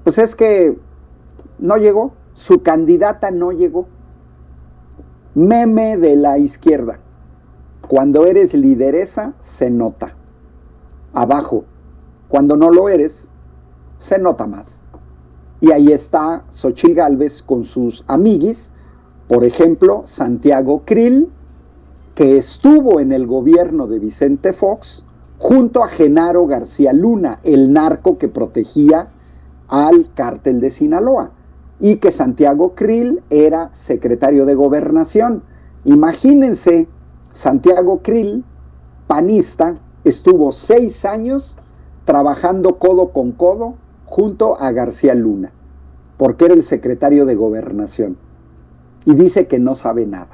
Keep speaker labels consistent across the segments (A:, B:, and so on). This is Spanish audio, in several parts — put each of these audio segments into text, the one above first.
A: Pues es que no llegó, su candidata no llegó. Meme de la izquierda. Cuando eres lideresa, se nota. Abajo. Cuando no lo eres, se nota más. Y ahí está Xóchitl Gálvez con sus amiguis, por ejemplo, Santiago Krill, que estuvo en el gobierno de Vicente Fox, junto a Genaro García Luna, el narco que protegía al cártel de Sinaloa, y que Santiago Krill era secretario de Gobernación. Imagínense, Santiago Krill, panista, estuvo 6 años trabajando codo con codo junto a García Luna, porque era el secretario de Gobernación, y dice que no sabe nada.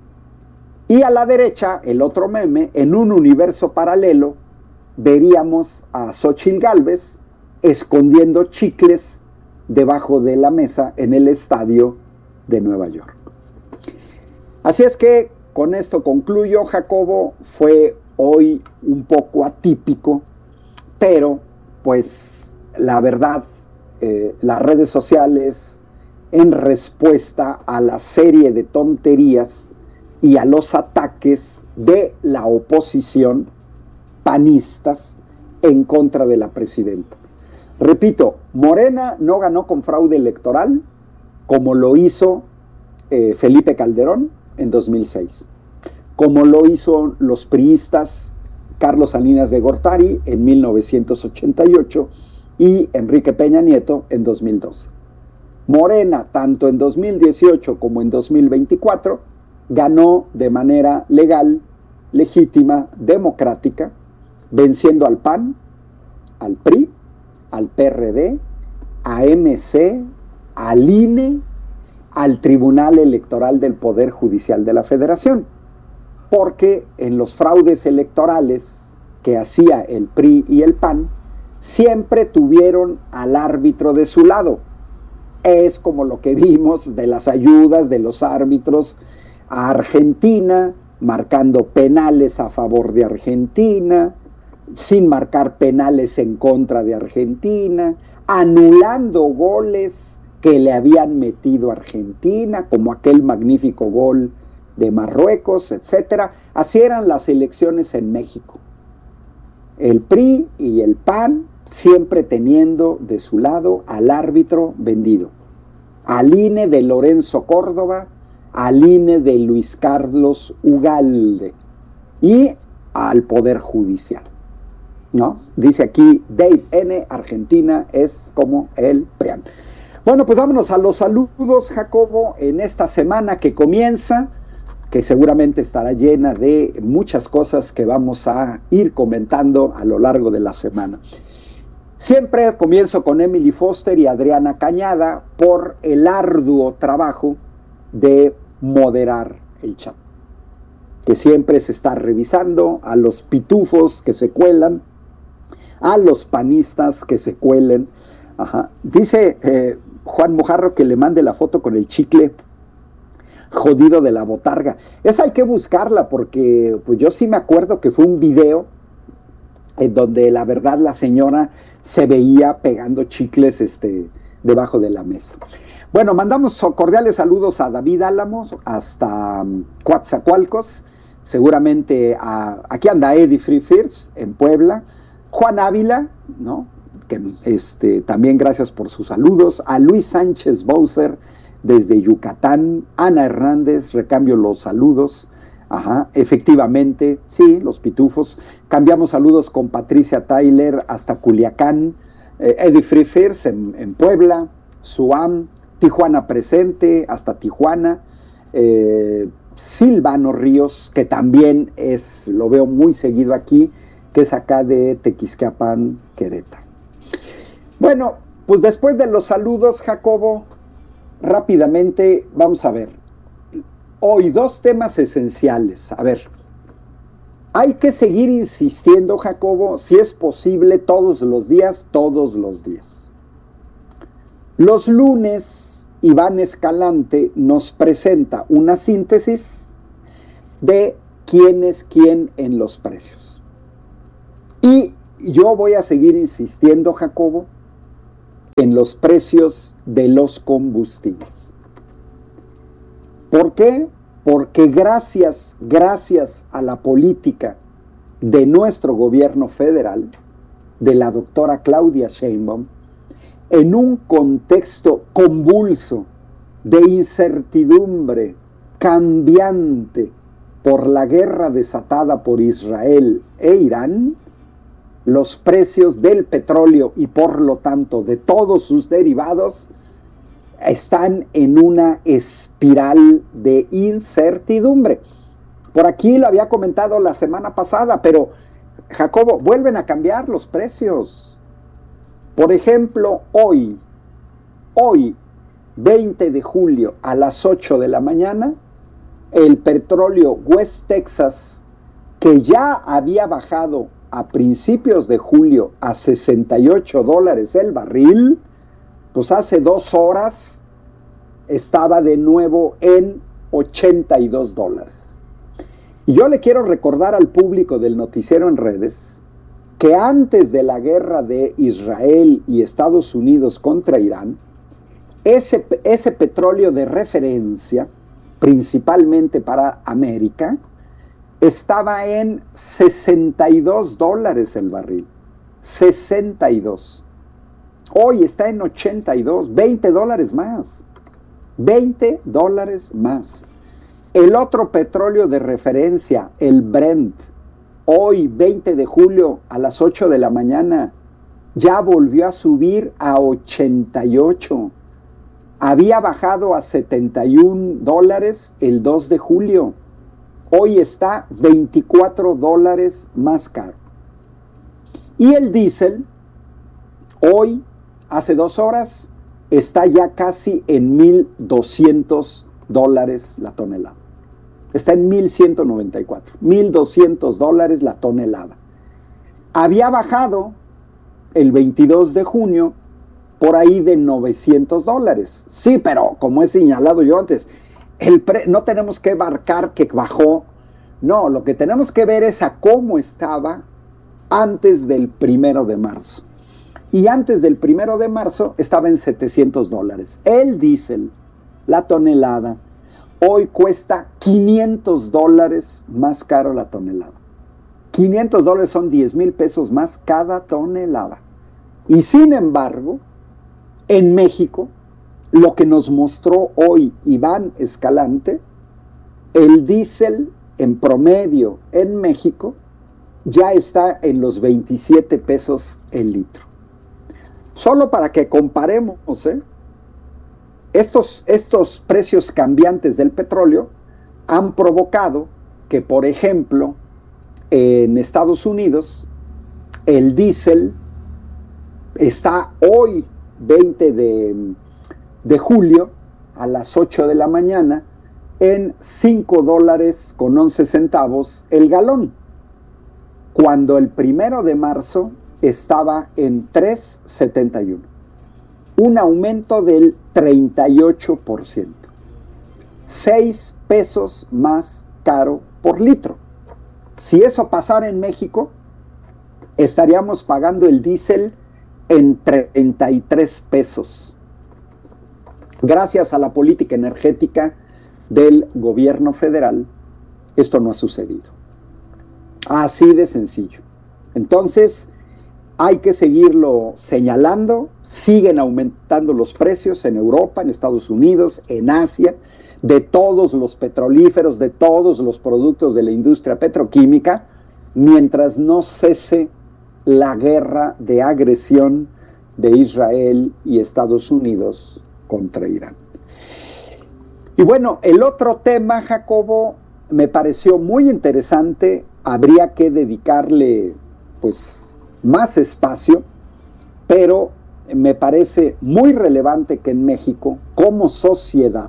A: Y a la derecha, el otro meme, en un universo paralelo, veríamos a Xóchitl Gálvez escondiendo chicles debajo de la mesa en el estadio de Nueva York. Así es que con esto concluyo, Jacobo. Fue hoy un poco atípico, pero pues la verdad, las redes sociales, en respuesta a la serie de tonterías y a los ataques de la oposición, panistas, en contra de la presidenta. Repito, Morena no ganó con fraude electoral, como lo hizo Felipe Calderón en 2006, como lo hizo los priistas Carlos Salinas de Gortari en 1988 y Enrique Peña Nieto en 2012. Morena, tanto en 2018 como en 2024, ganó de manera legal, legítima, democrática, venciendo al PAN, al PRI, al PRD, a MC, al INE, al Tribunal Electoral del Poder Judicial de la Federación, porque en los fraudes electorales que hacía el PRI y el PAN, siempre tuvieron al árbitro de su lado. Es como lo que vimos de las ayudas de los árbitros a Argentina, marcando penales a favor de Argentina, sin marcar penales en contra de Argentina, anulando goles que le habían metido a Argentina, como aquel magnífico gol de Marruecos, etcétera. Así eran las elecciones en México. El PRI y el PAN siempre teniendo de su lado al árbitro vendido, al INE de Lorenzo Córdoba, al INE de Luis Carlos Ugalde y al Poder Judicial, ¿no? Dice aquí Dave N, Argentina es como el PRIAN. Bueno, pues vámonos a los saludos, Jacobo, en esta semana que comienza, que seguramente estará llena de muchas cosas que vamos a ir comentando a lo largo de la semana. Siempre comienzo con Emily Foster y Adriana Cañada por el arduo trabajo de moderar el chat, que siempre se está revisando a los pitufos que se cuelan, a los panistas que se cuelen. Ajá. Dice Juan Mojarro que le mande la foto con el chicle jodido de la botarga. Esa hay que buscarla porque pues yo sí me acuerdo que fue un video en donde la verdad la señora se veía pegando chicles debajo de la mesa. Bueno, mandamos cordiales saludos a David Álamos hasta Coatzacoalcos, seguramente aquí anda Eddie Free First en Puebla, Juan Ávila, ¿no? Que también gracias por sus saludos, a Luis Sánchez Bowser desde Yucatán, Ana Hernández, recambio los saludos. Ajá, efectivamente, sí, los pitufos. Cambiamos saludos con Patricia Tyler hasta Culiacán, Eddie Free First en Puebla, Suam, Tijuana presente hasta Tijuana, Silvano Ríos, que también lo veo muy seguido aquí, que es acá de Tequisquiapan, Querétaro. Bueno, pues después de los saludos, Jacobo, rápidamente vamos a ver. Hoy 2 temas esenciales. A ver, hay que seguir insistiendo, Jacobo, si es posible, todos los días. Los lunes, Iván Escalante nos presenta una síntesis de quién es quién en los precios. Y yo voy a seguir insistiendo, Jacobo, en los precios de los combustibles. ¿Por qué? Porque gracias a la política de nuestro gobierno federal, de la doctora Claudia Sheinbaum, en un contexto convulso de incertidumbre cambiante por la guerra desatada por Israel e Irán, los precios del petróleo y por lo tanto de todos sus derivados están en una espiral de incertidumbre. Por aquí lo había comentado la semana pasada, pero Jacobo, vuelven a cambiar los precios. Por ejemplo, hoy, 20 de julio a las 8 de la mañana, el petróleo West Texas, que ya había bajado a principios de julio a $68 el barril, pues hace 2 horas estaba de nuevo en $82. Y yo le quiero recordar al público del Noticiero en Redes que antes de la guerra de Israel y Estados Unidos contra Irán, ese petróleo de referencia, principalmente para América, estaba en $62 el barril. 62. Hoy está en 82, $20 más. $20 más. El otro petróleo de referencia, el Brent, hoy 20 de julio a las 8 de la mañana, ya volvió a subir a 88. Había bajado a $71 el 2 de julio. Hoy está $24 más caro. Y el diésel, hoy, hace 2 horas, está ya casi en $1,200 la tonelada. Está en 1,194, $1,200 la tonelada. Había bajado el 22 de junio por ahí de $900. Sí, pero como he señalado yo antes, no tenemos que marcar que bajó. No, lo que tenemos que ver es a cómo estaba antes del 1 de marzo. Y antes del 1 de marzo estaba en $700. El diésel, la tonelada, hoy cuesta $500 más caro la tonelada. $500 son 10,000 pesos más cada tonelada. Y sin embargo, en México, lo que nos mostró hoy Iván Escalante, el diésel en promedio en México ya está en los 27 pesos el litro. Solo para que comparemos, estos precios cambiantes del petróleo han provocado que, por ejemplo, en Estados Unidos, el diésel está hoy, 20 de julio, a las 8 de la mañana, en $5.11 el galón, cuando el 1 de marzo estaba en $3.71. Un aumento del 38%. 6 pesos más caro por litro. Si eso pasara en México, estaríamos pagando el diésel en 33 pesos. Gracias a la política energética del gobierno federal, esto no ha sucedido. Así de sencillo. Entonces, hay que seguirlo señalando. Siguen aumentando los precios en Europa, en Estados Unidos, en Asia, de todos los petrolíferos, de todos los productos de la industria petroquímica, mientras no cese la guerra de agresión de Israel y Estados Unidos contra Irán. Y bueno, el otro tema, Jacobo, me pareció muy interesante. Habría que dedicarle pues más espacio, pero me parece muy relevante que en México, como sociedad,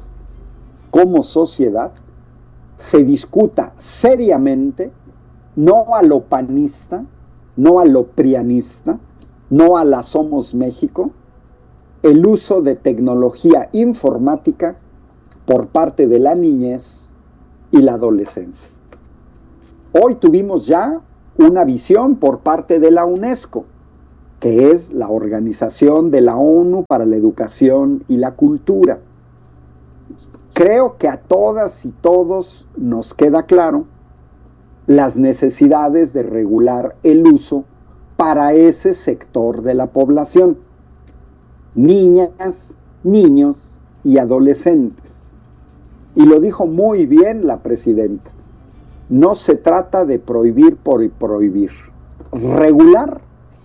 A: se discuta seriamente, no a lo panista, no a lo prianista, no a la Somos México, el uso de tecnología informática por parte de la niñez y la adolescencia. Hoy tuvimos ya una visión por parte de la UNESCO, que es la Organización de la ONU para la Educación y la Cultura. Creo que a todas y todos nos queda claro las necesidades de regular el uso para ese sector de la población, niñas, niños y adolescentes. Y lo dijo muy bien la presidenta, no se trata de prohibir por prohibir, regular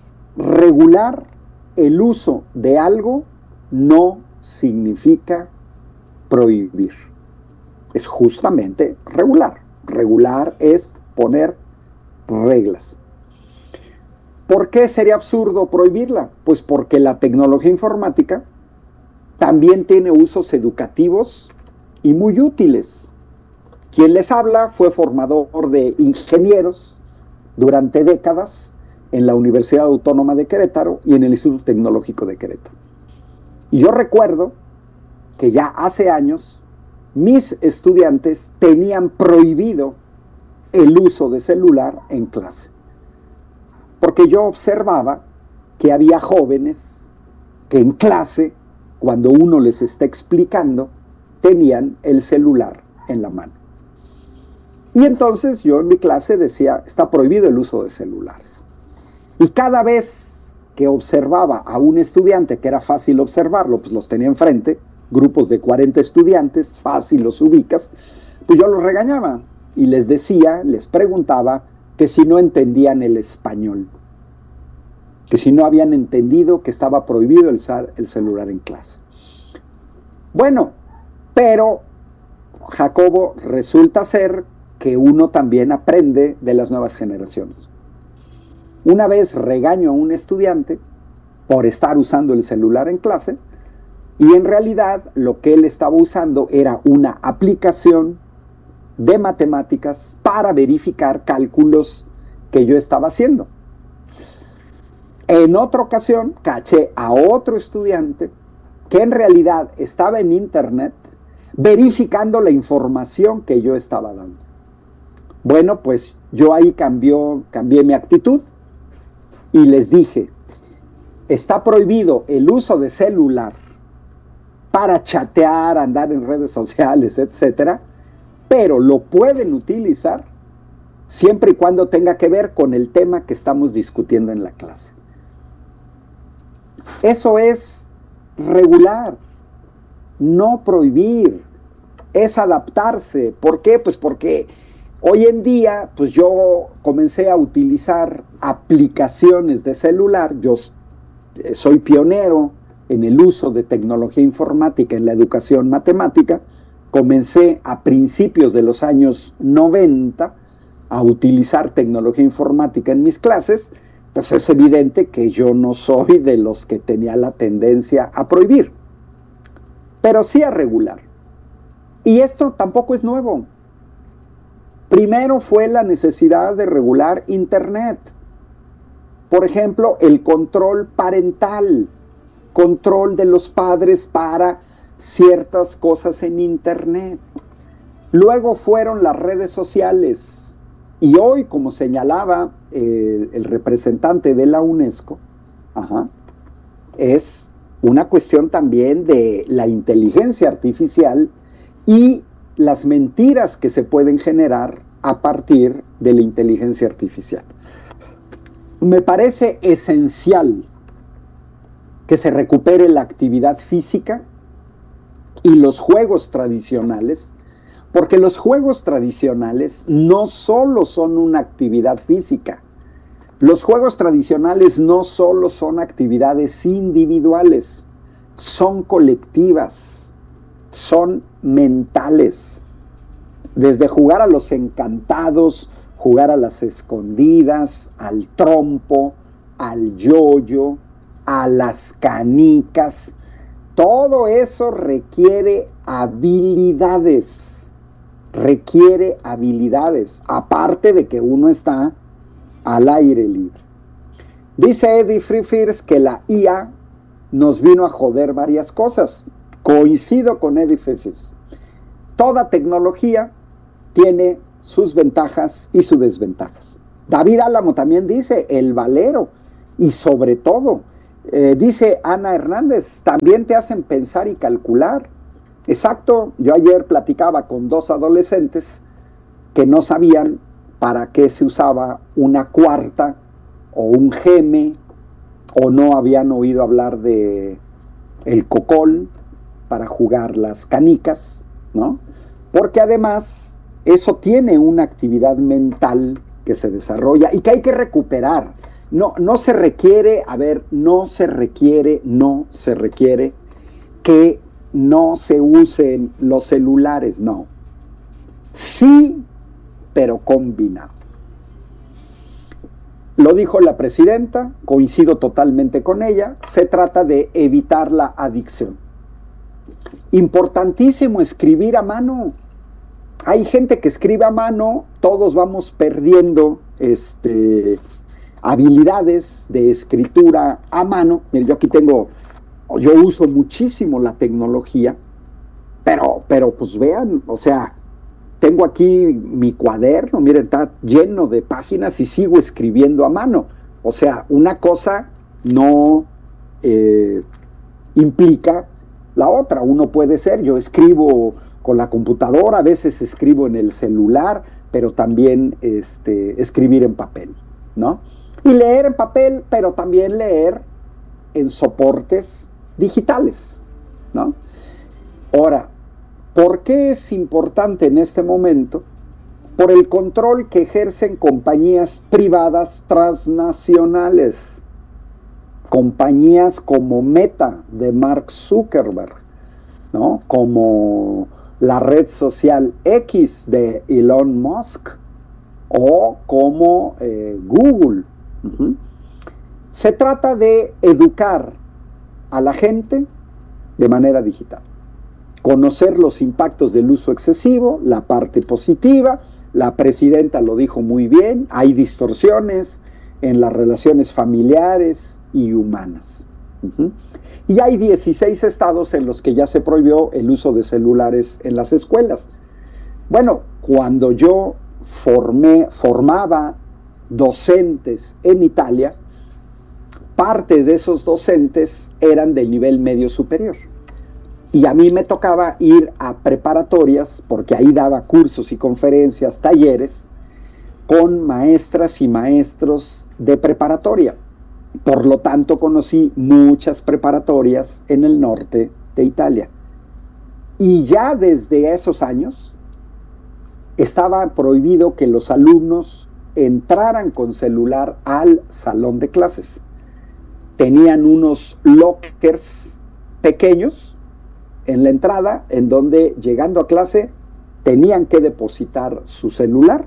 A: el uso de algo no significa prohibir, es justamente regular es poner reglas. ¿Por qué sería absurdo prohibirla? Pues porque la tecnología informática también tiene usos educativos y muy útiles. Quien les habla fue formador de ingenieros durante décadas en la Universidad Autónoma de Querétaro y en el Instituto Tecnológico de Querétaro. Y yo recuerdo que ya hace años mis estudiantes tenían prohibido el uso de celular en clase. Porque yo observaba que había jóvenes que en clase, cuando uno les está explicando, tenían el celular en la mano. Y entonces yo en mi clase decía, está prohibido el uso de celulares. Y cada vez que observaba a un estudiante, que era fácil observarlo, pues los tenía enfrente, grupos de 40 estudiantes, fácil los ubicas, pues yo los regañaba y les decía, les preguntaba que si no entendían el español, que si no habían entendido que estaba prohibido el usar el celular en clase. Bueno, pero Jacobo, resulta ser que uno también aprende de las nuevas generaciones. Una vez regaño a un estudiante por estar usando el celular en clase y en realidad lo que él estaba usando era una aplicación de matemáticas para verificar cálculos que yo estaba haciendo. En otra ocasión caché a otro estudiante que en realidad estaba en internet verificando la información que yo estaba dando. Bueno, pues yo ahí cambié mi actitud y les dije, está prohibido el uso de celular para chatear, andar en redes sociales, etcétera, pero lo pueden utilizar siempre y cuando tenga que ver con el tema que estamos discutiendo en la clase. Eso es regular, no prohibir, es adaptarse. ¿Por qué? Pues porque hoy en día, pues yo comencé a utilizar aplicaciones de celular, yo soy pionero en el uso de tecnología informática en la educación matemática, comencé a principios de los años 90 a utilizar tecnología informática en mis clases, pues es evidente que yo no soy de los que tenía la tendencia a prohibir, pero sí a regular. Y esto tampoco es nuevo. Primero fue la necesidad de regular Internet. Por ejemplo, el control parental, control de los padres para ciertas cosas en Internet. Luego fueron las redes sociales. Y hoy, como señalaba el representante de la UNESCO, es una cuestión también de la inteligencia artificial y las mentiras que se pueden generar a partir de la inteligencia artificial. Me parece esencial que se recupere la actividad física y los juegos tradicionales, porque los juegos tradicionales no solo son una actividad física, los juegos tradicionales no solo son actividades individuales, son colectivas, son mentales. Desde jugar a los encantados, jugar a las escondidas, al trompo, al yoyo, a las canicas, todo eso requiere habilidades, aparte de que uno está al aire libre. Dice Eddie Freefirst que la IA nos vino a joder varias cosas. Coincido con Eddie Freefirst. Toda tecnología tiene sus ventajas y sus desventajas. David Álamo también dice, el valero, Y sobre todo, dice Ana Hernández, también te hacen pensar y calcular. Exacto, yo ayer platicaba con 2 adolescentes que no sabían para qué se usaba una cuarta o un geme, o no habían oído hablar de el cocol para jugar las canicas, ¿no? Porque además eso tiene una actividad mental que se desarrolla y que hay que recuperar. No se requiere que no se usen los celulares, no. Sí, pero combinado. Lo dijo la presidenta, coincido totalmente con ella, se trata de evitar la adicción. Importantísimo escribir a mano. Hay gente que escribe a mano, todos vamos perdiendo habilidades de escritura a mano. Mire, yo uso muchísimo la tecnología, pero pues vean, o sea, tengo aquí mi cuaderno, miren, está lleno de páginas y sigo escribiendo a mano. O sea, una cosa no implica la otra. Uno puede ser, yo escribo con la computadora, a veces escribo en el celular, pero también escribir en papel, ¿no? Y leer en papel, pero también leer en soportes digitales, ¿no? Ahora, ¿por qué es importante en este momento? Por el control que ejercen compañías privadas transnacionales, compañías como Meta de Mark Zuckerberg, ¿no? Como la red social X de Elon Musk o como Google. Uh-huh. Se trata de educar a la gente de manera digital. Conocer los impactos del uso excesivo, la parte positiva. La presidenta lo dijo muy bien, hay distorsiones en las relaciones familiares y humanas. Uh-huh. Y hay 16 estados en los que ya se prohibió el uso de celulares en las escuelas. Bueno, cuando yo formaba docentes en Italia, parte de esos docentes eran del nivel medio superior. Y a mí me tocaba ir a preparatorias, porque ahí daba cursos y conferencias, talleres, con maestras y maestros de preparatoria. Por lo tanto, conocí muchas preparatorias en el norte de Italia. Y ya desde esos años estaba prohibido que los alumnos entraran con celular al salón de clases. Tenían unos lockers pequeños en la entrada, en donde llegando a clase tenían que depositar su celular.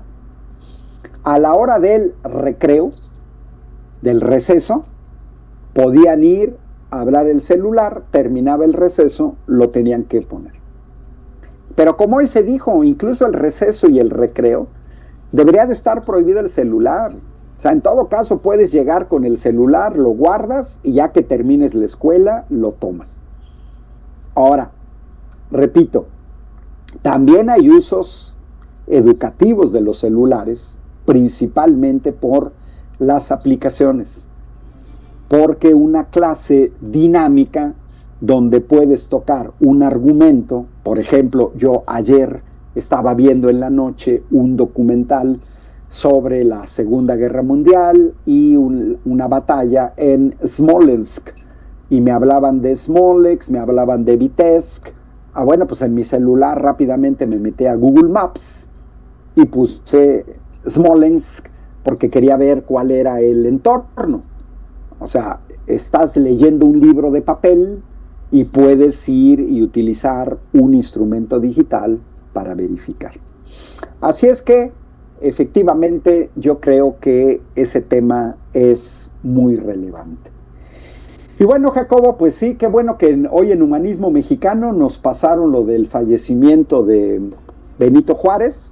A: A la hora del recreo, del receso, podían ir a hablar el celular, terminaba el receso, lo tenían que poner. Pero como hoy se dijo, incluso el receso y el recreo, debería de estar prohibido el celular. O sea, en todo caso puedes llegar con el celular, lo guardas y ya que termines la escuela, lo tomas. Ahora, repito, también hay usos educativos de los celulares, principalmente por las aplicaciones, porque una clase dinámica donde puedes tocar un argumento, por ejemplo, yo ayer estaba viendo en la noche un documental sobre la Segunda Guerra Mundial y una batalla en Smolensk, y me hablaban de Smolensk, me hablaban de Vitebsk. Bueno, pues en mi celular rápidamente me metí a Google Maps y puse Smolensk porque quería ver cuál era el entorno. O sea, estás leyendo un libro de papel y puedes ir y utilizar un instrumento digital para verificar. Así es que, efectivamente, yo creo que ese tema es muy relevante. Y bueno, Jacobo, pues sí, qué bueno que hoy en Humanismo Mexicano nos pasaron lo del fallecimiento de Benito Juárez.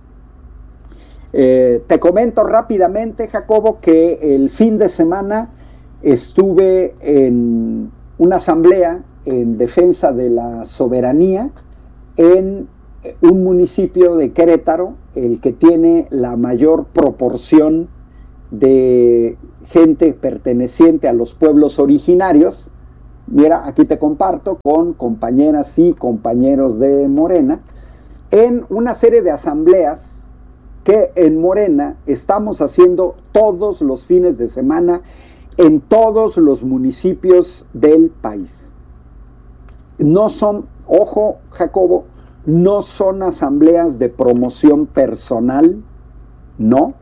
A: Te comento rápidamente, Jacobo, que el fin de semana estuve en una asamblea en defensa de la soberanía en un municipio de Querétaro, el que tiene la mayor proporción de gente perteneciente a los pueblos originarios. Mira, aquí te comparto con compañeras y compañeros de Morena, en una serie de asambleas que en Morena estamos haciendo todos los fines de semana en todos los municipios del país. No son, ojo Jacobo, no son asambleas de promoción personal, no,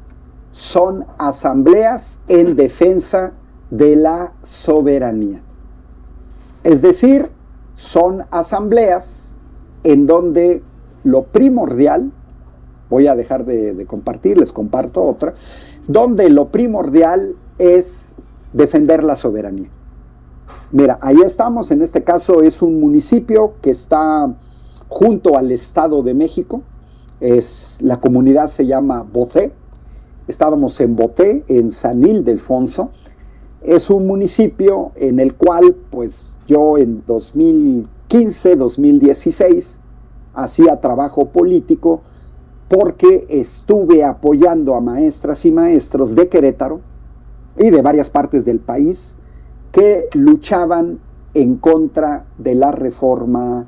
A: son asambleas en defensa de la soberanía. Es decir, son asambleas en donde lo primordial, voy a dejar de compartir, les comparto otra, donde lo primordial es defender la soberanía. Mira, ahí estamos, en este caso es un municipio que está junto al Estado de México, la comunidad se llama Boté, estábamos en Boté, en San Ildefonso. Es un municipio en el cual, pues, yo en 2015, 2016, hacía trabajo político porque estuve apoyando a maestras y maestros de Querétaro y de varias partes del país que luchaban en contra de la reforma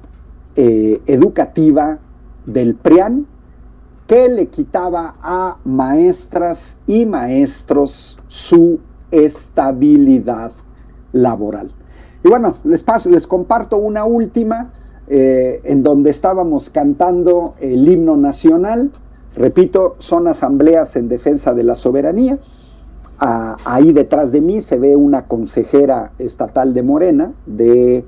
A: educativa del PRIAN, que le quitaba a maestras y maestros su estabilidad laboral. Y bueno, les comparto una última, en donde estábamos cantando el himno nacional. Repito, son asambleas en defensa de la soberanía. Ahí detrás de mí se ve una consejera estatal de Morena, de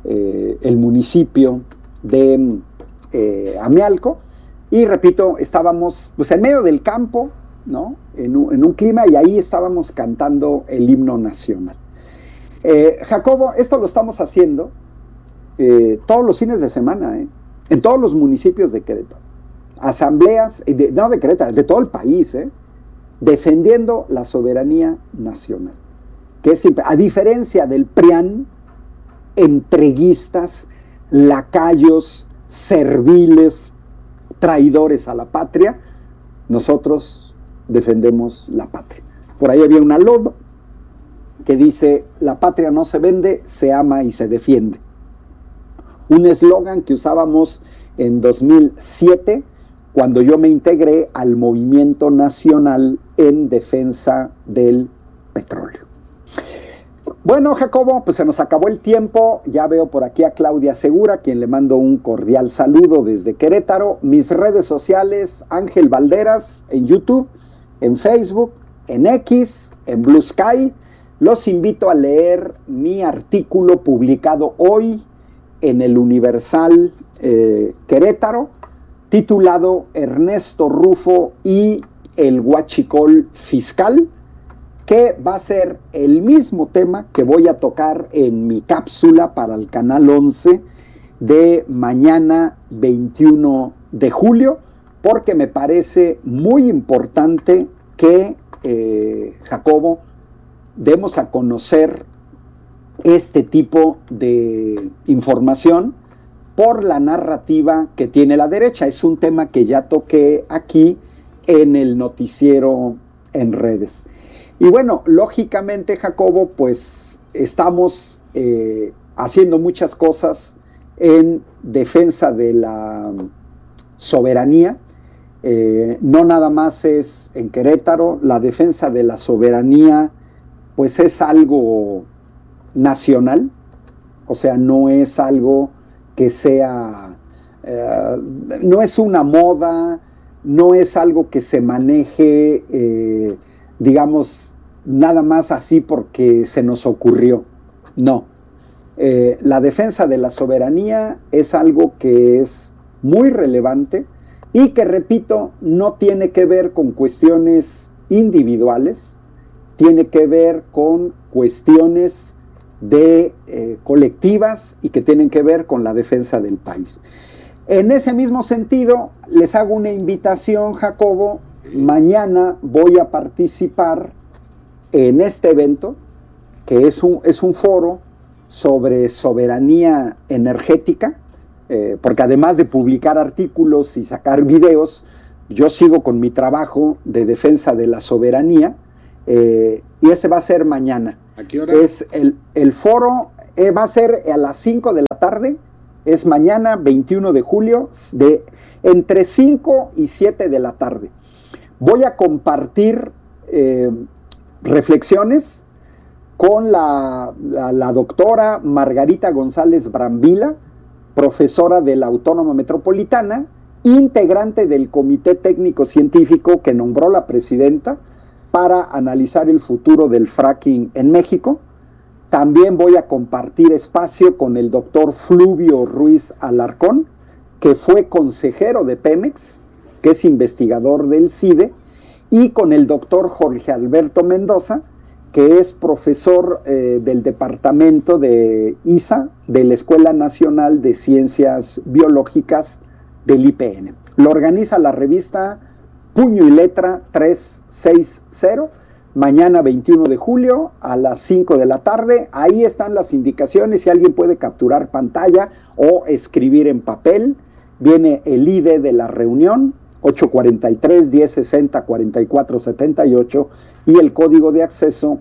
A: el municipio de Amialco. Y repito, estábamos pues en medio del campo, ¿no? En un clima, y ahí estábamos cantando el himno nacional. Jacobo, esto lo estamos haciendo todos los fines de semana, en todos los municipios de Querétaro. Asambleas, no de Querétaro, de todo el país, defendiendo la soberanía nacional. Que es, a diferencia del PRIAN, entreguistas, lacayos, serviles, traidores a la patria, nosotros defendemos la patria. Por ahí había una loba que dice: la patria no se vende, se ama y se defiende. Un eslogan que usábamos en 2007 cuando yo me integré al Movimiento Nacional en Defensa del Petróleo. Bueno, Jacobo, pues se nos acabó el tiempo. Ya veo por aquí a Claudia Segura, a quien le mando un cordial saludo desde Querétaro. Mis redes sociales: Ángel Valderas, en YouTube, en Facebook, en X, en Blue Sky. Los invito a leer mi artículo publicado hoy en el Universal Querétaro, titulado Ernesto Rufo y el huachicol fiscal, que va a ser el mismo tema que voy a tocar en mi cápsula para el Canal 11 de mañana 21 de julio, porque me parece muy importante que, Jacobo, demos a conocer este tipo de información por la narrativa que tiene la derecha. Es un tema que ya toqué aquí en el noticiero en redes. Y bueno, lógicamente, Jacobo, pues estamos haciendo muchas cosas en defensa de la soberanía. No nada más es en Querétaro, la defensa de la soberanía pues es algo nacional, o sea, no es algo que sea, no es una moda, no es algo que se maneje, digamos, nada más así porque se nos ocurrió, no. La defensa de la soberanía es algo que es muy relevante y que, repito, no tiene que ver con cuestiones individuales, tiene que ver con cuestiones de colectivas y que tienen que ver con la defensa del país. En ese mismo sentido, les hago una invitación, Jacobo. Mañana voy a participar en este evento, que es un foro sobre soberanía energética, porque además de publicar artículos y sacar videos, yo sigo con mi trabajo de defensa de la soberanía, y ese va a ser mañana.
B: ¿A qué hora?
A: Es el foro, va a ser a las 5 de la tarde, es mañana 21 de julio, entre 5 y 7 de la tarde. Voy a compartir reflexiones con la doctora Margarita González Brambila, profesora de la Autónoma Metropolitana, integrante del Comité Técnico Científico que nombró la presidenta para analizar el futuro del fracking en México. También voy a compartir espacio con el doctor Fluvio Ruiz Alarcón, que fue consejero de Pemex, que es investigador del CIDE, y con el doctor Jorge Alberto Mendoza, que es profesor del departamento de ISA, de la Escuela Nacional de Ciencias Biológicas del IPN. Lo organiza la revista Puño y Letra 360, mañana 21 de julio a las 5 de la tarde. Ahí están las indicaciones, si alguien puede capturar pantalla o escribir en papel. Viene el ID de la reunión, 843-1060-4478, y el código de acceso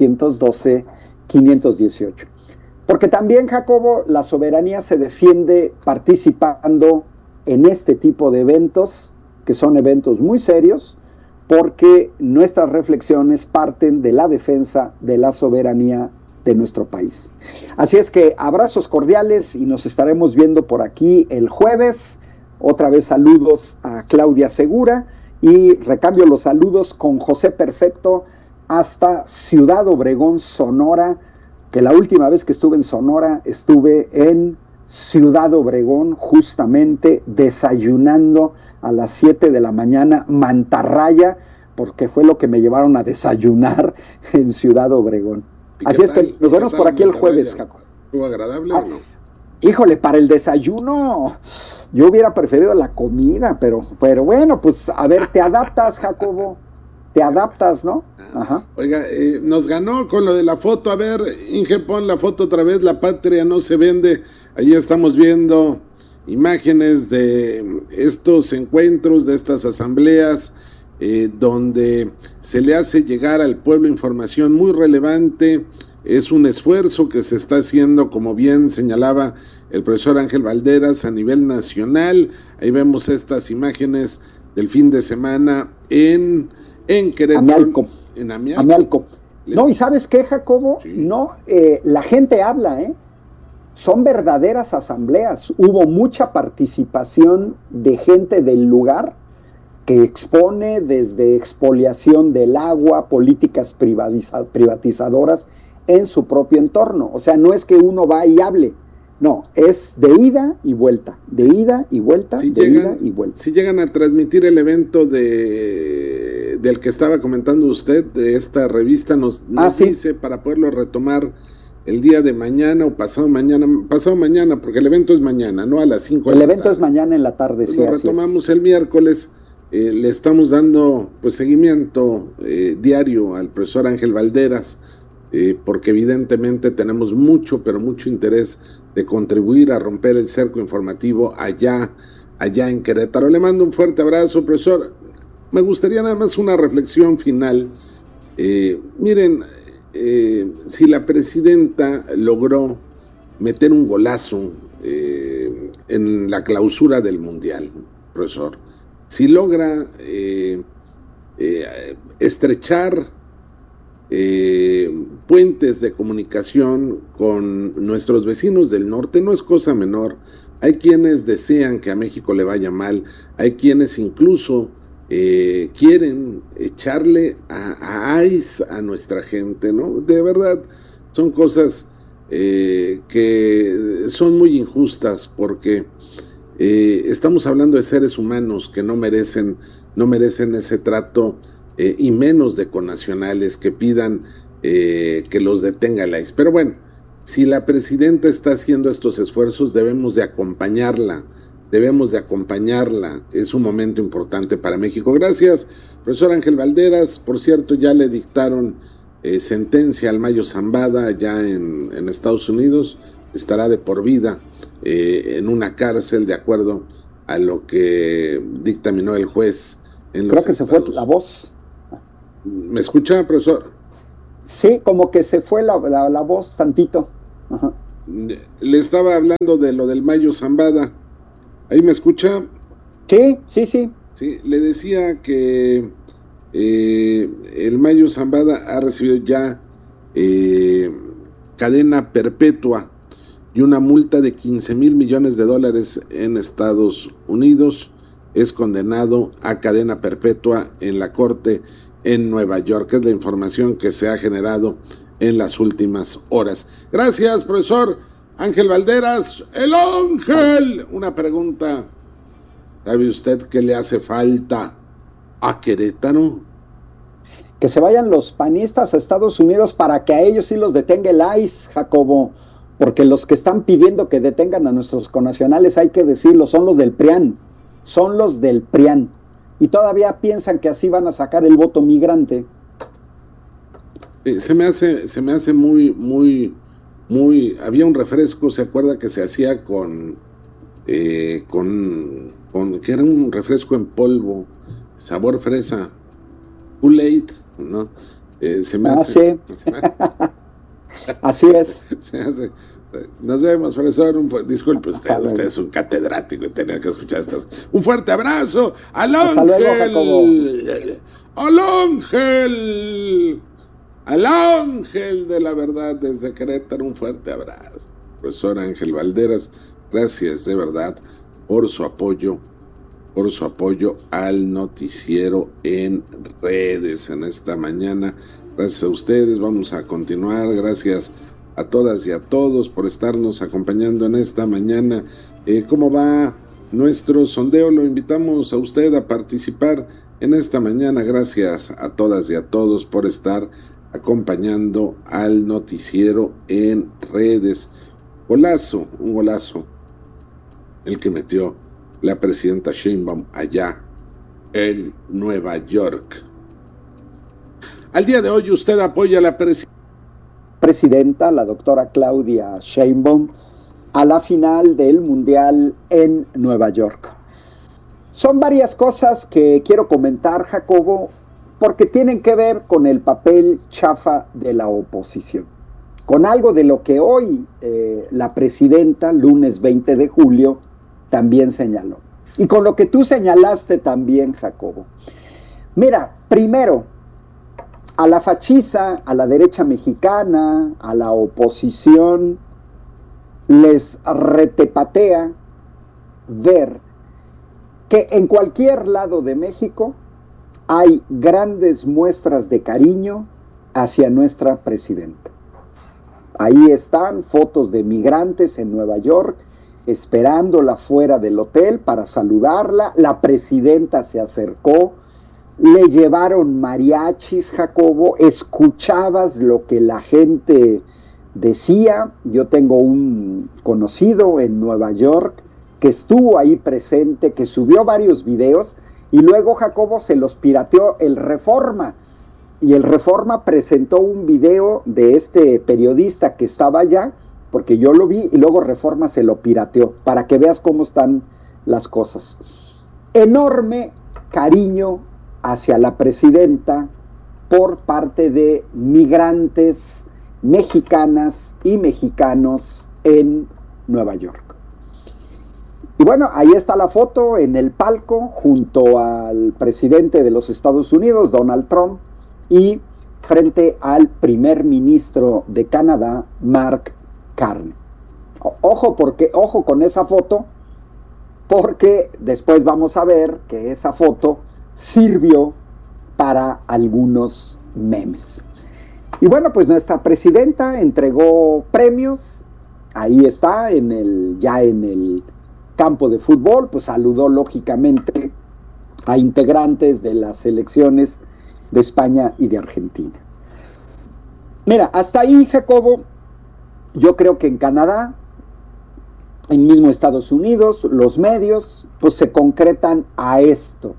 A: 412-518. Porque también, Jacobo, la soberanía se defiende participando en este tipo de eventos, que son eventos muy serios, porque nuestras reflexiones parten de la defensa de la soberanía de nuestro país. Así es que abrazos cordiales y nos estaremos viendo por aquí el jueves. Otra vez saludos a Claudia Segura y recambio los saludos con José Perfecto hasta Ciudad Obregón, Sonora, que la última vez que estuve en Sonora estuve en Ciudad Obregón, justamente desayunando a las 7 de la mañana, mantarraya, porque fue lo que me llevaron a desayunar en Ciudad Obregón. Así es que nos vemos por aquí el jueves, Jacob.
B: ¿Estuvo agradable o no?
A: Híjole, para el desayuno yo hubiera preferido la comida, pero bueno, pues a ver, te adaptas, Jacobo, te adaptas, ¿no? Ajá.
B: Oiga, nos ganó con lo de la foto. A ver, Inge, pon la foto otra vez. La patria no se vende. Ahí estamos viendo imágenes de estos encuentros, de estas asambleas, donde se le hace llegar al pueblo información muy relevante. Es un esfuerzo que se está haciendo, como bien señalaba el profesor Ángel Valderas, a nivel nacional. Ahí vemos estas imágenes del fin de semana en Querétaro. En
A: Amialco. No, y ¿sabes qué, Jacobo? Sí. No, la gente habla, son verdaderas asambleas. Hubo mucha participación de gente del lugar que expone desde expoliación del agua, políticas privatizadoras en su propio entorno. O sea, no es que uno va y hable, no, es de ida y vuelta, de ida y vuelta, ida y vuelta.
B: Si llegan a transmitir el evento del que estaba comentando usted, de esta revista, nos dice para poderlo retomar el día de mañana o pasado mañana, porque el evento es mañana, no a las 5 de la tarde.
A: El evento es mañana en la tarde,
B: pues sí. Lo retomamos el miércoles. Le estamos dando pues seguimiento diario al profesor Ángel Valderas, porque evidentemente tenemos mucho, pero mucho interés de contribuir a romper el cerco informativo allá en Querétaro. Le mando un fuerte abrazo, profesor. Me gustaría nada más una reflexión final. Miren, si la presidenta logró meter un golazo en la clausura del Mundial, profesor, si logra estrechar puentes de comunicación con nuestros vecinos del norte, no es cosa menor. Hay quienes desean que a México le vaya mal, hay quienes incluso quieren echarle a ICE a nuestra gente, ¿no? De verdad, son cosas que son muy injustas, porque estamos hablando de seres humanos que no merecen ese trato, y menos de connacionales que pidan que los detenga la ICE. Pero bueno, si la presidenta está haciendo estos esfuerzos, debemos de acompañarla, es un momento importante para México. Gracias, profesor Ángel Valderas. Por cierto, ya le dictaron sentencia al Mayo Zambada allá en Estados Unidos, estará de por vida en una cárcel, de acuerdo a lo que dictaminó el juez en los
A: Creo que Estados. Se fue la voz.
B: ¿Me escucha, profesor?
A: Sí, como que se fue la voz tantito. Ajá.
B: Le estaba hablando de lo del Mayo Zambada. ¿Ahí me escucha?
A: Sí, sí, sí.
B: Sí, le decía que el Mayo Zambada ha recibido ya cadena perpetua y una multa de $15 mil millones en Estados Unidos. Es condenado a cadena perpetua en la corte en Nueva York. Es la información que se ha generado en las últimas horas. Gracias, profesor Ángel Valderas, el Ángel. Una pregunta: ¿sabe usted qué le hace falta a Querétaro?
A: Que se vayan los panistas a Estados Unidos para que a ellos sí los detenga el ICE, Jacobo, porque los que están pidiendo que detengan a nuestros connacionales, hay que decirlo, son los del PRIAN, y todavía piensan que así van a sacar el voto migrante.
B: Se me hace muy, había un refresco, ¿se acuerda que se hacía con que era un refresco en polvo, sabor fresa, Kool-Aid, ¿no? Se me hace,
A: sí. Así es.
B: Se hace. Nos vemos, profesor. Disculpe usted es un catedrático y tenía que escuchar esto. Un fuerte abrazo al Ángel. Al Ángel de la verdad desde Querétaro. Un fuerte abrazo, profesor Ángel Valderas. Gracias de verdad por su apoyo al noticiero en redes en esta mañana. Gracias a ustedes, vamos a continuar. Gracias a todas y a todos por estarnos acompañando en esta mañana. ¿Cómo va nuestro sondeo? Lo invitamos a usted a participar en esta mañana. Gracias a todas y a todos por estar acompañando al noticiero en redes. Un golazo el que metió la presidenta Sheinbaum allá en Nueva York. Al día de hoy usted apoya a la
A: presidenta, la doctora Claudia Sheinbaum, a la final del Mundial en Nueva York. Son varias cosas que quiero comentar, Jacobo, porque tienen que ver con el papel chafa de la oposición, con algo de lo que hoy la presidenta, lunes 20 de julio, también señaló. Y con lo que tú señalaste también, Jacobo. Mira, primero, a la fachiza, a la derecha mexicana, a la oposición, les retepatea ver que en cualquier lado de México hay grandes muestras de cariño hacia nuestra presidenta. Ahí están fotos de migrantes en Nueva York, esperándola fuera del hotel para saludarla. La presidenta se acercó, le llevaron mariachis, Jacobo, escuchabas lo que la gente decía. Yo tengo un conocido en Nueva York que estuvo ahí presente, que subió varios videos, y luego, Jacobo, se los pirateó el Reforma, y el Reforma presentó un video de este periodista que estaba allá, porque yo lo vi, y luego Reforma se lo pirateó, para que veas cómo están las cosas. Enorme cariño hacia la presidenta por parte de migrantes mexicanas y mexicanos en Nueva York. Y bueno, ahí está la foto en el palco junto al presidente de los Estados Unidos, Donald Trump, y frente al primer ministro de Canadá, Mark Carney. Ojo con esa foto, porque después vamos a ver que esa foto sirvió para algunos memes. Y bueno, pues nuestra presidenta entregó premios. Ahí está, ya en el campo de fútbol, pues saludó lógicamente a integrantes de las selecciones de España y de Argentina. Mira, hasta ahí, Jacobo, yo creo que en Canadá, en mismo Estados Unidos, los medios, pues se concretan a esto.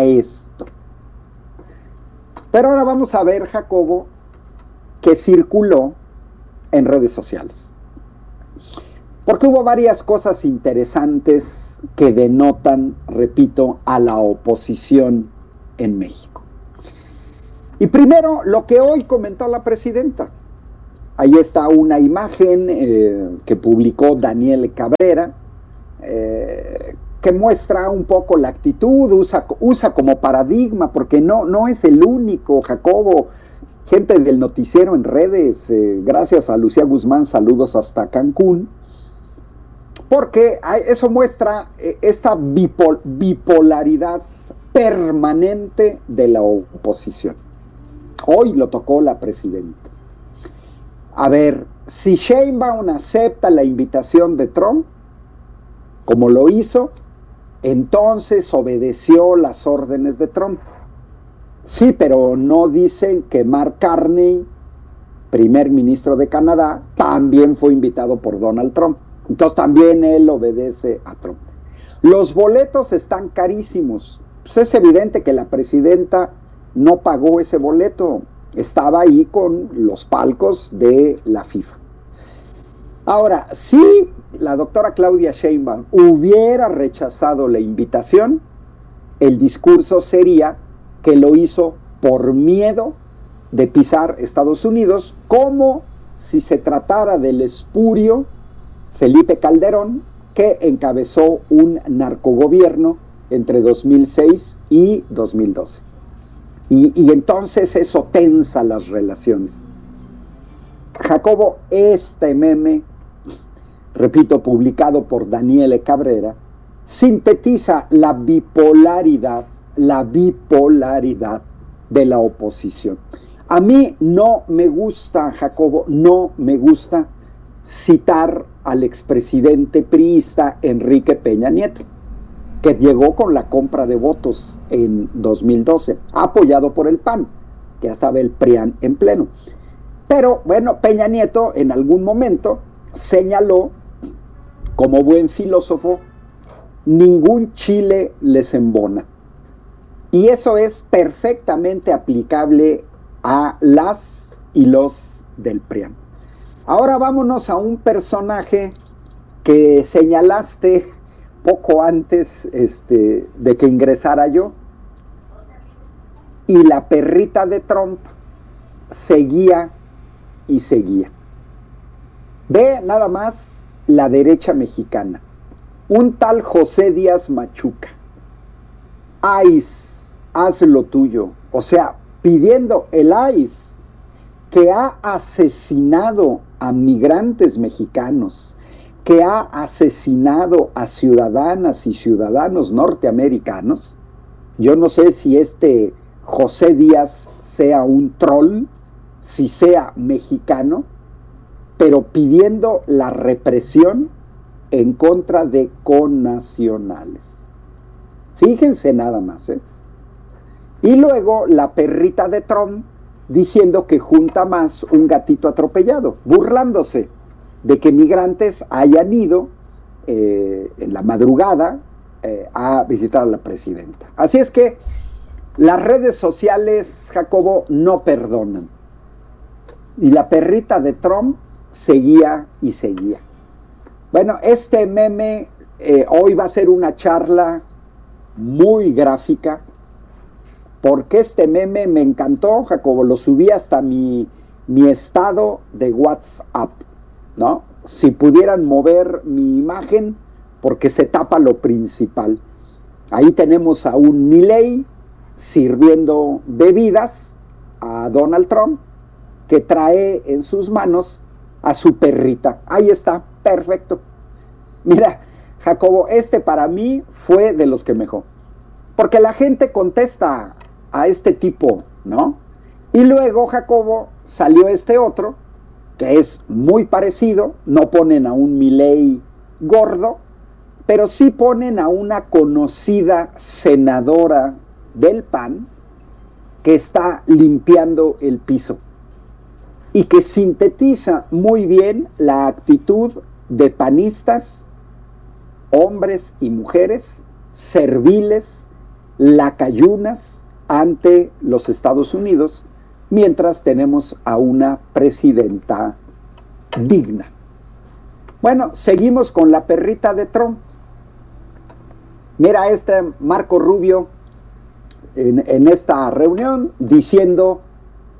A: Pero ahora vamos a ver, Jacobo, que circuló en redes sociales. Porque hubo varias cosas interesantes que denotan, repito, a la oposición en México. Y primero, lo que hoy comentó la presidenta. Ahí está una imagen que publicó Daniel Cabrera, que muestra un poco la actitud, usa como paradigma, porque no es el único, Jacobo, gente del noticiero en redes, gracias a Lucía Guzmán, saludos hasta Cancún, porque eso muestra esta bipolaridad permanente de la oposición. Hoy lo tocó la presidenta. A ver, si Sheinbaum acepta la invitación de Trump, como lo hizo, entonces obedeció las órdenes de Trump. Sí, pero no dicen que Mark Carney, primer ministro de Canadá, también fue invitado por Donald Trump. Entonces también él obedece a Trump. Los boletos están carísimos. Pues es evidente que la presidenta no pagó ese boleto. Estaba ahí con los palcos de la FIFA. Ahora, si la doctora Claudia Sheinbaum hubiera rechazado la invitación, el discurso sería que lo hizo por miedo de pisar Estados Unidos, como si se tratara del espurio Felipe Calderón, que encabezó un narcogobierno entre 2006 y 2012. Y entonces eso tensa las relaciones. Jacobo, este meme, repito, publicado por Daniel Cabrera, sintetiza la bipolaridad de la oposición. A mí no me gusta, Jacobo, no me gusta citar al expresidente priista Enrique Peña Nieto, que llegó con la compra de votos en 2012, apoyado por el PAN, que ya estaba el PRIAN en pleno. Pero bueno, Peña Nieto en algún momento señaló, como buen filósofo, ningún chile les embona. Y eso es perfectamente aplicable a las y los del PRIAN. Ahora vámonos a un personaje que señalaste poco antes de que ingresara yo, y la perrita de Trump seguía y seguía. Ve nada más la derecha mexicana, un tal José Díaz Machuca, ICE, haz lo tuyo, o sea, pidiendo el ICE, que ha asesinado a migrantes mexicanos, que ha asesinado a ciudadanas y ciudadanos norteamericanos. Yo no sé si este José Díaz sea un troll, si sea mexicano, pero pidiendo la represión en contra de connacionales. Fíjense nada más, ¿eh? Y luego la perrita de Trump diciendo que junta más un gatito atropellado, burlándose de que migrantes hayan ido en la madrugada a visitar a la presidenta. Así es que las redes sociales, Jacobo, no perdonan. Y la perrita de Trump seguía y seguía. Bueno, este meme hoy va a ser una charla muy gráfica, porque este meme me encantó, Jacobo, lo subí hasta mi estado de WhatsApp, ¿no? Si pudieran mover mi imagen, porque se tapa lo principal. Ahí tenemos a un Milei sirviendo bebidas a Donald Trump, que trae en sus manos a su perrita. Ahí está, perfecto. Mira, Jacobo, este para mí fue de los que mejor, porque la gente contesta a este tipo, ¿no? Y luego, Jacobo, salió este otro, que es muy parecido, no ponen a un Milei gordo, pero sí ponen a una conocida senadora del PAN que está limpiando el piso y que sintetiza muy bien la actitud de panistas, hombres y mujeres, serviles, lacayunas ante los Estados Unidos, mientras tenemos a una presidenta digna. Bueno, seguimos con la perrita de Trump. Mira este Marco Rubio en esta reunión diciendo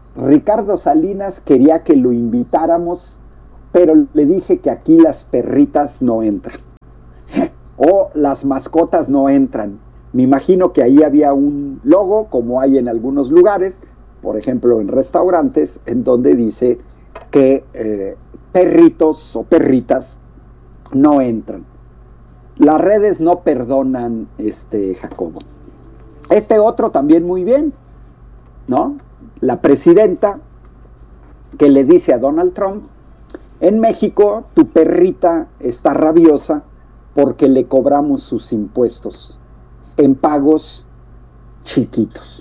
A: Ricardo Salinas quería que lo invitáramos, pero le dije que aquí las perritas no entran. O las mascotas no entran. Me imagino que ahí había un logo, como hay en algunos lugares, por ejemplo en restaurantes, en donde dice que perritos o perritas no entran. Las redes no perdonan, Jacobo. Este otro también muy bien, ¿no? La presidenta que le dice a Donald Trump: en México tu perrita está rabiosa porque le cobramos sus impuestos en pagos chiquitos.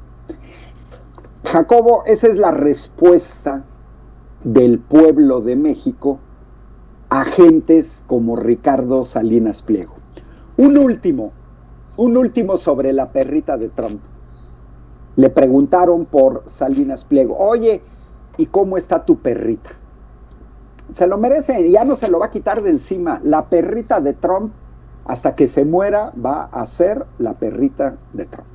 A: Jacobo, esa es la respuesta del pueblo de México a gentes como Ricardo Salinas Pliego. Un último sobre la perrita de Trump. Le preguntaron por Salinas Pliego: oye, ¿y cómo está tu perrita? Se lo merece, ya no se lo va a quitar de encima. La perrita de Trump, hasta que se muera, va a ser la perrita de Trump.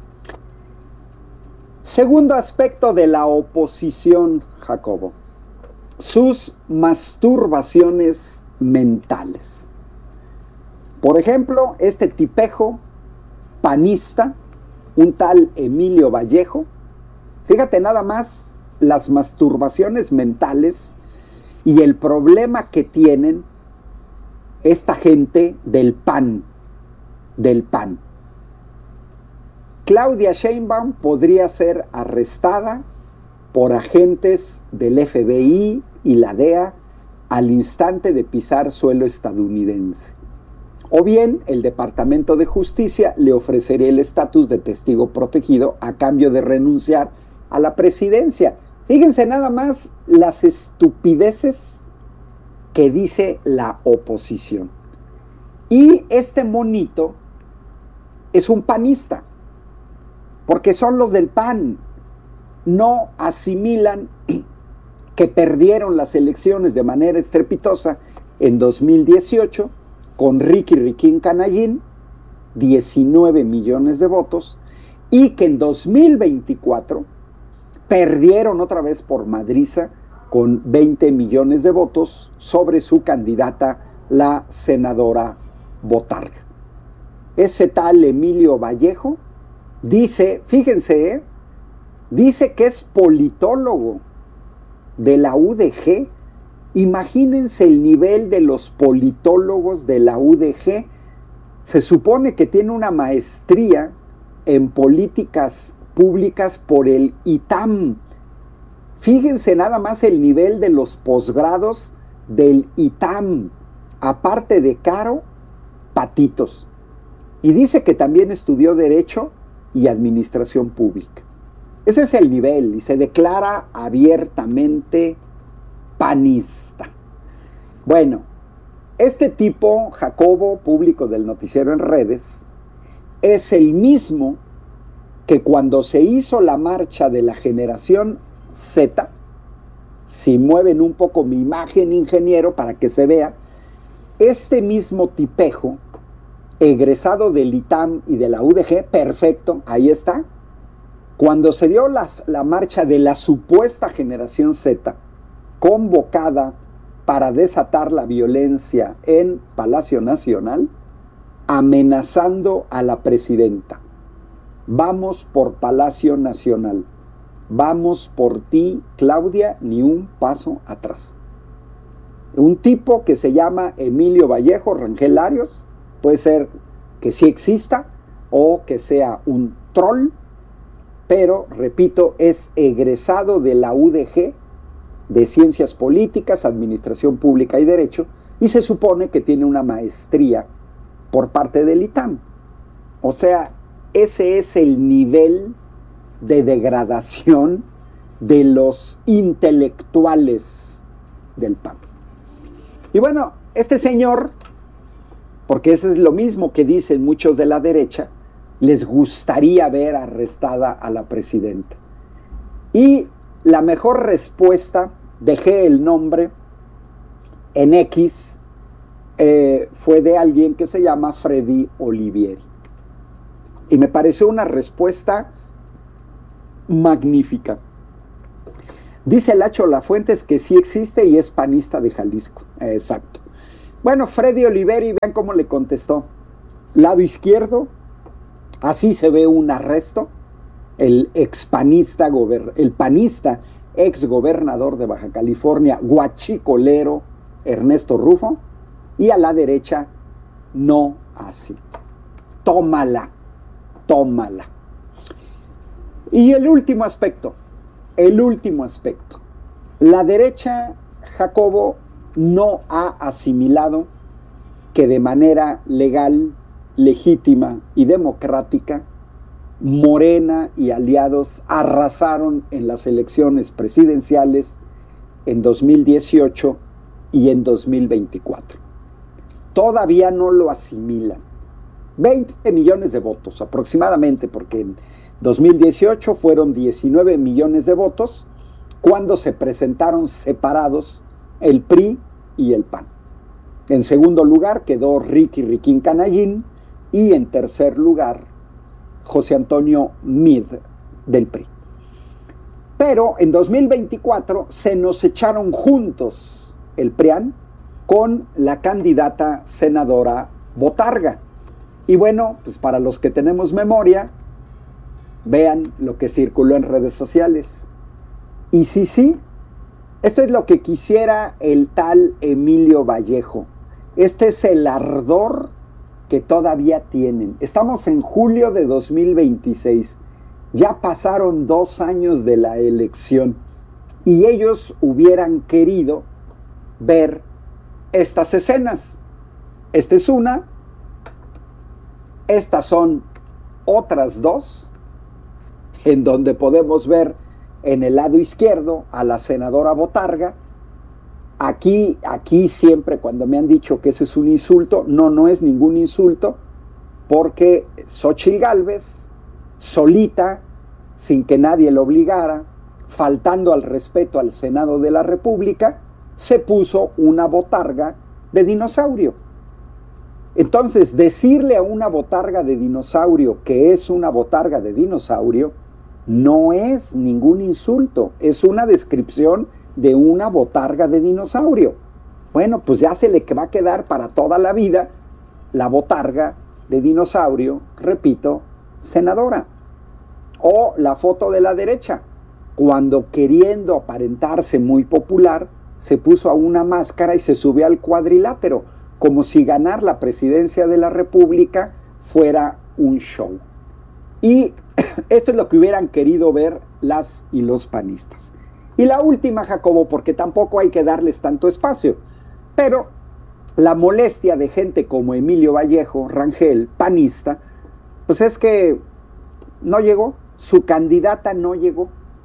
A: Segundo aspecto de la oposición, Jacobo: sus masturbaciones mentales. Por ejemplo, este tipejo panista, un tal Emilio Vallejo, fíjate nada más las masturbaciones mentales y el problema que tienen esta gente del PAN. Claudia Sheinbaum podría ser arrestada por agentes del FBI y la DEA al instante de pisar suelo estadounidense. O bien el Departamento de Justicia le ofrecería el estatus de testigo protegido a cambio de renunciar a la presidencia. Fíjense nada más las estupideces que dice la oposición. Y este monito es un panista, porque son los del PAN. No asimilan que perdieron las elecciones de manera estrepitosa en 2018 con Ricky Riquín Canallín, 19 millones de votos, y que en 2024 perdieron otra vez por madriza con 20 millones de votos sobre su candidata, la senadora Botarga. Ese tal Emilio Vallejo dice, fíjense, dice que es politólogo de la UDG. Imagínense el nivel de los politólogos de la UDG. Se supone que tiene una maestría en políticas públicas por el ITAM. Fíjense nada más el nivel de los posgrados del ITAM. Aparte de caro, patitos. Y dice que también estudió Derecho y Administración Pública. Ese es el nivel, y se declara abiertamente panista. Bueno, este tipo, Jacobo, público del noticiero en redes, es el mismo que cuando se hizo la marcha de la generación Z, si mueven un poco mi imagen, ingeniero, para que se vea, este mismo tipejo, egresado del ITAM y de la UDG, perfecto, ahí está. Cuando se dio la marcha de la supuesta generación Z, convocada para desatar la violencia en Palacio Nacional, amenazando a la presidenta: vamos por Palacio Nacional, vamos por ti, Claudia, ni un paso atrás. Un tipo que se llama Emilio Vallejo, Rangel Arios, puede ser que sí exista o que sea un troll, pero, repito, es egresado de la UDG, de Ciencias Políticas, Administración Pública y Derecho, y se supone que tiene una maestría por parte del ITAM. O sea, ese es el nivel de degradación de los intelectuales del PAN. Y bueno, este señor, porque eso es lo mismo que dicen muchos de la derecha, les gustaría ver arrestada a la presidenta. Y la mejor respuesta, dejé el nombre en X, fue de alguien que se llama Freddy Olivieri. Y me pareció una respuesta magnífica. Dice Lacho Lafuentes que sí existe y es panista de Jalisco. Exacto. Bueno, Freddy Oliveri, vean cómo le contestó. Lado izquierdo, así se ve un arresto. El panista ex gobernador de Baja California, guachicolero, Ernesto Rufo. Y a la derecha, no así. Tómala. Y el último aspecto. La derecha, Jacobo, no ha asimilado que de manera legal, legítima y democrática, Morena y aliados arrasaron en las elecciones presidenciales en 2018 y en 2024. Todavía no lo asimilan. 20 millones de votos aproximadamente, porque en 2018 fueron 19 millones de votos cuando se presentaron separados el PRI y el PAN. En segundo lugar quedó Riquín Canallín y en tercer lugar José Antonio Meade del PRI. Pero en 2024 se nos echaron juntos el PRIAN con la candidata senadora Botarga. Y bueno, pues para los que tenemos memoria, vean lo que circuló en redes sociales. Y sí, esto es lo que quisiera el tal Emilio Vallejo. Este es el ardor que todavía tienen. Estamos en julio de 2026. Ya pasaron 2 años de la elección. Y ellos hubieran querido ver estas escenas. Esta es una. Estas son otras 2, en donde podemos ver en el lado izquierdo a la senadora Botarga. Aquí siempre cuando me han dicho que ese es un insulto, no es ningún insulto, porque Xóchitl Gálvez, solita, sin que nadie la obligara, faltando al respeto al Senado de la República, se puso una botarga de dinosaurio. Entonces, decirle a una botarga de dinosaurio que es una botarga de dinosaurio no es ningún insulto, es una descripción de una botarga de dinosaurio. Bueno, pues ya se le va a quedar para toda la vida la botarga de dinosaurio, repito, senadora. O la foto de la derecha, cuando queriendo aparentarse muy popular, se puso a una máscara y se subió al cuadrilátero, como si ganar la presidencia de la República fuera un show. Y esto es lo que hubieran querido ver las y los panistas. Y la última, Jacobo, porque tampoco hay que darles tanto espacio, pero la molestia de gente como Emilio Vallejo, Rangel, panista, pues es que no llegó, su candidata no llegó.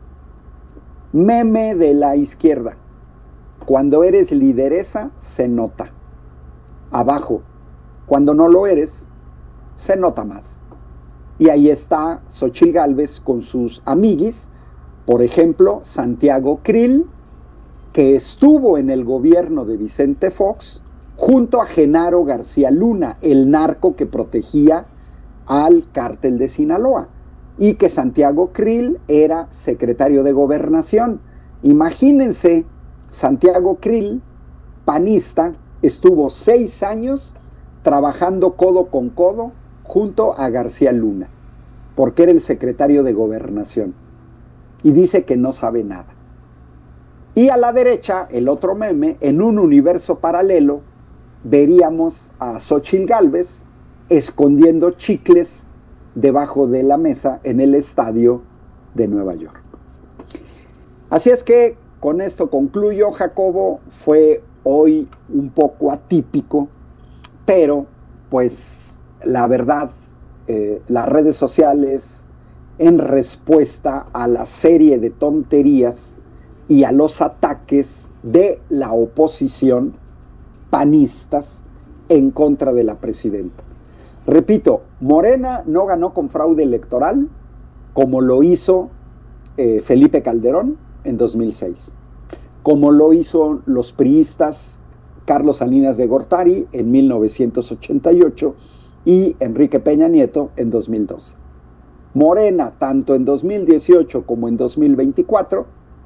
A: Meme de la izquierda. Cuando eres lideresa, se nota. Abajo. Cuando no lo eres, se nota más. Y ahí está Xóchitl Gálvez con sus amiguis, por ejemplo, Santiago Krill, que estuvo en el gobierno de Vicente Fox, junto a Genaro García Luna, el narco que protegía al cártel de Sinaloa, y que Santiago Krill era secretario de Gobernación. Imagínense, Santiago Krill, panista, estuvo 6 años trabajando codo con codo junto a García Luna, porque era el secretario de Gobernación, y dice que no sabe nada. Y a la derecha, el otro meme, en un universo paralelo, veríamos a Xóchitl Gálvez escondiendo chicles debajo de la mesa en el estadio de Nueva York. Así es que con esto concluyo, Jacobo. Fue hoy un poco atípico, pero pues la verdad, las redes sociales, en respuesta a la serie de tonterías y a los ataques de la oposición, panistas, en contra de la presidenta. Repito, Morena no ganó con fraude electoral, como lo hizo Felipe Calderón en 2006, como lo hizo los priistas Carlos Salinas de Gortari en 1988 y Enrique Peña Nieto en 2012. Morena, tanto en 2018 como en 2024,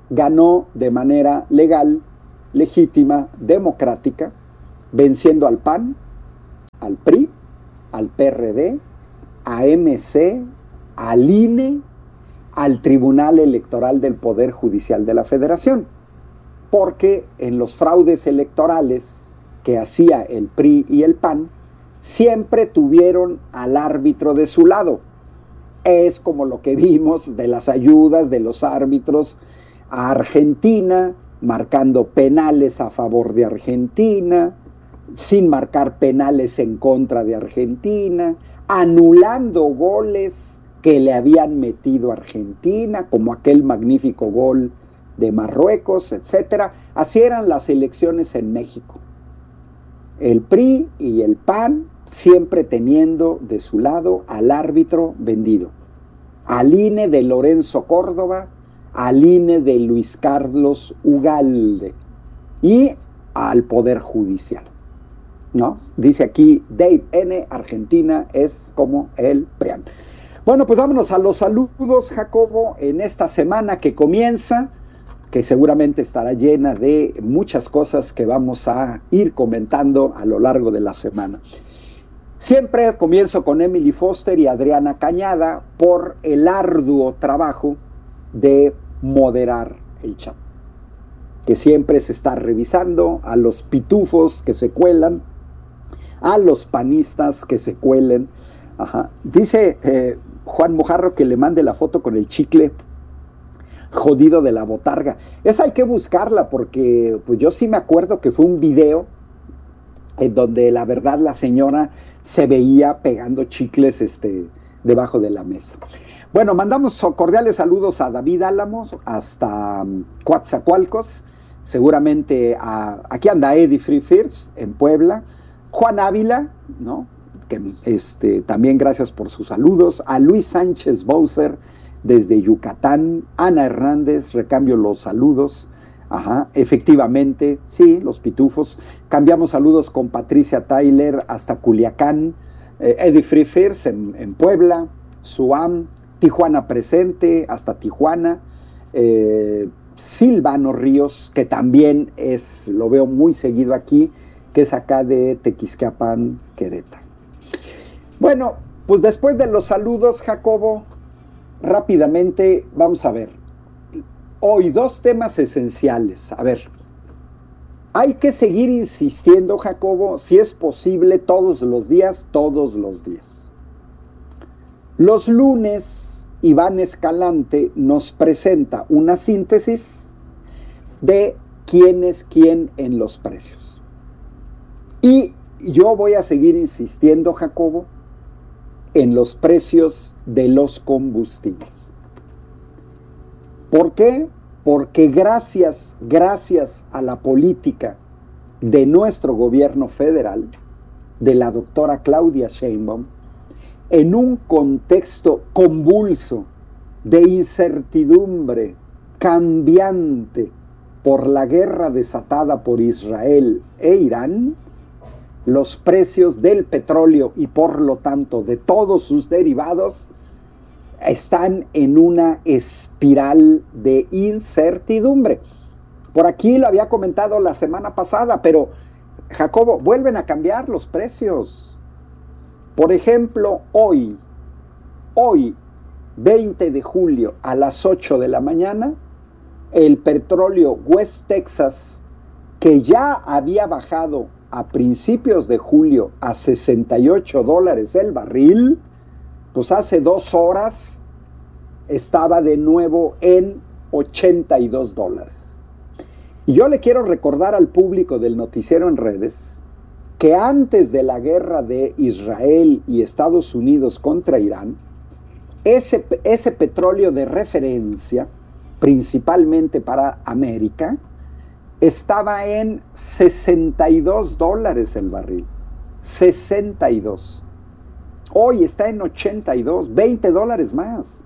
A: ganó de manera legal, legítima, democrática, venciendo al PAN, al PRI, al PRD, a MC, al INE, al Tribunal Electoral del Poder Judicial de la Federación, porque en los fraudes electorales que hacía el PRI y el PAN, siempre tuvieron al árbitro de su lado. Es como lo que vimos de las ayudas de los árbitros a Argentina, marcando penales a favor de Argentina, sin marcar penales en contra de Argentina, anulando goles que le habían metido a Argentina, como aquel magnífico gol de Marruecos, etcétera. Así eran las elecciones en México. El PRI y el PAN siempre teniendo de su lado al árbitro vendido, al INE de Lorenzo Córdoba, al INE de Luis Carlos Ugalde y al Poder Judicial, ¿no? Dice aquí Dave N., Argentina es como el PRIAN. Bueno, pues vámonos a los saludos, Jacobo, en esta semana que comienza, que seguramente estará llena de muchas cosas que vamos a ir comentando a lo largo de la semana. Siempre comienzo con Emily Foster y Adriana Cañada por el arduo trabajo de moderar el chat, que siempre se está revisando a los pitufos que se cuelan, a los panistas que se cuelen. Ajá. Dice Juan Mojarro que le mande la foto con el chicle jodido de la botarga. Esa hay que buscarla porque pues yo sí me acuerdo que fue un video en donde la verdad la señora se veía pegando chicles debajo de la mesa. Bueno, mandamos cordiales saludos a David Álamos hasta Coatzacoalcos, seguramente aquí anda Eddie Free First en Puebla, Juan Ávila, ¿no? Que también gracias por sus saludos, a Luis Sánchez Bowser desde Yucatán, Ana Hernández, recambio los saludos. Ajá, efectivamente, sí, los pitufos. Cambiamos saludos con Patricia Tyler hasta Culiacán, Eddie Free First en Puebla, Suam, Tijuana presente hasta Tijuana, Silvano Ríos, que también lo veo muy seguido aquí, que es acá de Tequisquiapan, Querétaro. Bueno, pues después de los saludos, Jacobo, rápidamente vamos a ver. Hoy dos temas esenciales. A ver, hay que seguir insistiendo, Jacobo, si es posible, todos los días. Los lunes, Iván Escalante nos presenta una síntesis de quién es quién en los precios. Y yo voy a seguir insistiendo, Jacobo, en los precios de los combustibles. ¿Por qué? Porque gracias a la política de nuestro gobierno federal, de la doctora Claudia Sheinbaum, en un contexto convulso de incertidumbre cambiante por la guerra desatada por Israel e Irán, los precios del petróleo y por lo tanto de todos sus derivados están en una espiral de incertidumbre. Por aquí lo había comentado la semana pasada, pero Jacobo, vuelven a cambiar los precios. Por ejemplo, hoy, 20 de julio a las 8 de la mañana, el petróleo West Texas, que ya había bajado a principios de julio a $68 el barril, pues hace 2 horas estaba de nuevo en $82. Y yo le quiero recordar al público del Noticiero en Redes que antes de la guerra de Israel y Estados Unidos contra Irán, ese petróleo de referencia, principalmente para América, estaba en $62 el barril. 62. Hoy está en 82, $20 más.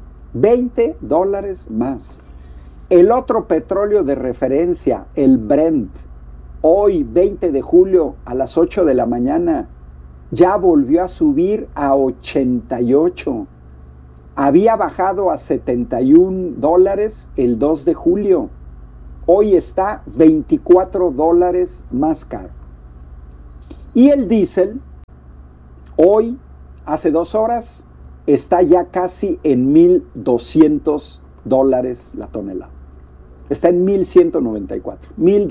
A: $20 más. El otro petróleo de referencia, el Brent, hoy 20 de julio a las 8 de la mañana, ya volvió a subir a 88. Había bajado a $71 el 2 de julio. Hoy está $24 más caro. Y el diésel, hoy, hace 2 horas, está ya casi en $1,200 la tonelada. Está en 1,194.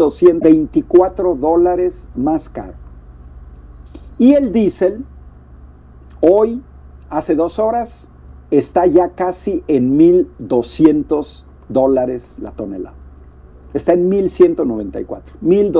A: $1,224 más caro. Y el diésel, hoy, hace 2 horas, está ya casi en $1,200 la tonelada. Está en 1,194.